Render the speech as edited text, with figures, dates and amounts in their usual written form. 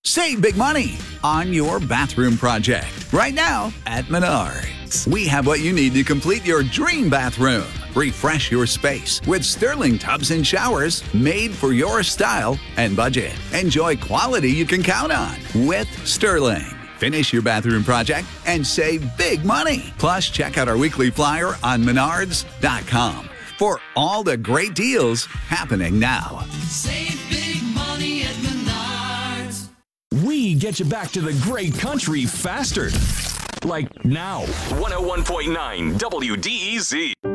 Save big money on your bathroom project right now at Menards. We have what you need to complete your dream bathroom. Refresh your space with Sterling tubs and showers made for your style and budget. Enjoy quality you can count on with Sterling. Finish your bathroom project and save big money. Plus, check out our weekly flyer on Menards.com for all the great deals happening now. Save big money at Menards. We get you back to the great country faster. Like now. 101.9 WDEZ.